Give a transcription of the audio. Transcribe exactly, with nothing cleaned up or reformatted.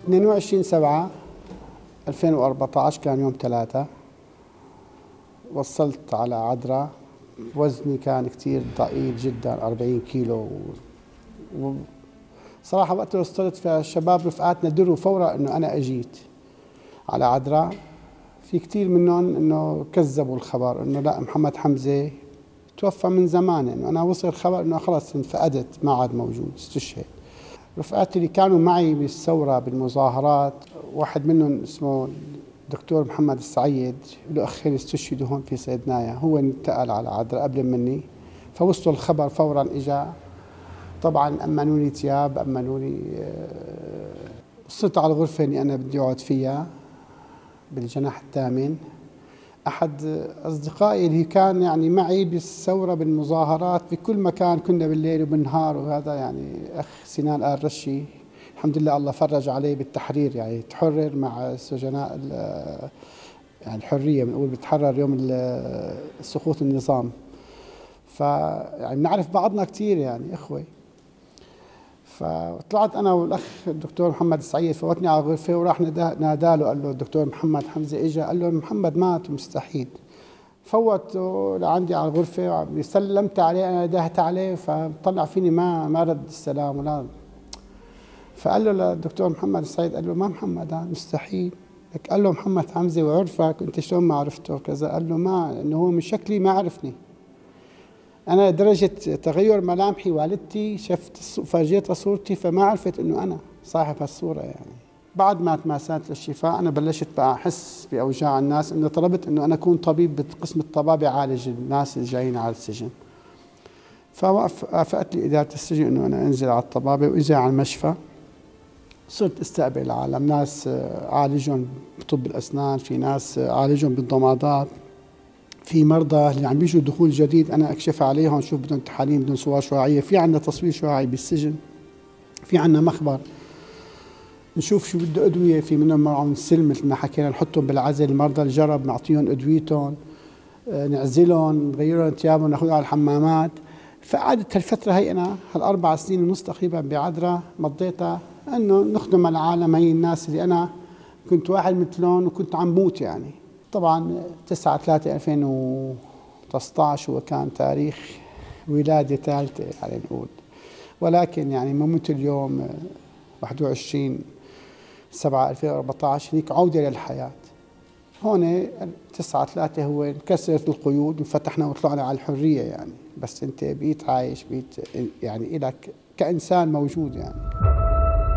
اثنين وعشرين سبعة ألفين وأربعة عشر كان يوم ثلاثة، وصلت على عدرا. وزني كان كتير ضئيل جدا، أربعين كيلو. وصراحة وقت وصلت فالشباب رفقاتنا دروا فورا انه انا اجيت على عدرا. في كتير منهم انه كذبوا الخبر انه لا، محمد حمزة توفى من زمان، انه انا وصل الخبر انه خلص انفقدت، ما عاد موجود، استشهد. رفقاتي اللي كانوا معي بالثورة بالمظاهرات، واحد منهم اسمه دكتور محمد السعيد، له أخين استشهدوا هون في سيدنايا، هو انتقل على عدرا قبل مني، فوصلوا الخبر فورا اجا. طبعا أمنوني ثياب، أمنوني. وصلت على الغرفة اللي أنا بدي أقعد فيها بالجناح الثامن. أحد أصدقائي اللي كان يعني معي بالثورة بالمظاهرات بكل مكان، كنا بالليل وبالنهار، وهذا يعني أخ سنان آل رشي، الحمد لله الله فرج عليه بالتحرير، يعني تحرر مع سجناء يعني الحرية، بنقول بتحرر يوم سقوط النظام. فيعني بنعرف بعضنا كثير، يعني إخوة. فطلعت أنا والأخ الدكتور محمد السعيد، فوتني على الغرفة وراح ناداله، قال له الدكتور محمد حمزة إجا، قال له محمد مات مستحيل. فوته لعندي على الغرفة، سلمت عليه، أنا ندهت عليه، فطلع فيني ما ما رد السلام ولا. فقال له للدكتور محمد السعيد، قال له ما محمد هذا مستحيل. قال له محمد حمزة وعرفك، أنت شلون ما عرفته كذا؟ قال له ما، إنه هو من شكلي ما عرفني. أنا درجة تغير ملامحي والدتي، شفت فرجيتها صورتي فما عرفت إنه أنا صاحب هالصورة. يعني بعد ما تماسات للشفاء أنا بلشت بقى أحس بأوجاع الناس، إنه طلبت إنه أنا أكون طبيب بقسم الطبابة عالج الناس اللي جايين على السجن. فوافقت لي إدارة السجن إنه أنا أنزل على الطبابة وإجي على المشفى. صرت استقبل العالم، ناس عالجهم بطب الأسنان، في ناس عالجهم بالضمادات، في مرضى اللي عم بيجوا دخول جديد أنا أكشف عليهم، شوف بدهم تحاليل، بدهم صور شعاعية، في عندنا تصوير شعاعي بالسجن، في عندنا مخبر نشوف شو بده أدوية، في منهم معهم سلم مثل ما حكينا، نحطهم بالعزل، المرضى الجرب نعطيهم أدويتهم، نعزلهم، نغير لهم ثيابهم، ناخذهم على الحمامات. فقعدت هالفترة هي أنا هالأربع سنين ونص تقريبا بعدرا مضيتها إنه نخدم العالم، هي الناس اللي أنا كنت واحد مثلهم وكنت عم موت. يعني طبعا تسعة ثلاثة ألفين وتسعة عشر هو كان تاريخ ولادة ثالثة على نقول، ولكن يعني ممت اليوم واحد وعشرين سبعة ألفين وأربعة عشر هيك عودة للحياة. هون تسعة ثلاثة هو انكسرت القيود وفتحنا وطلعنا على الحرية، يعني بس أنت بقيت عايش، بقيت يعني إلك كإنسان موجود يعني.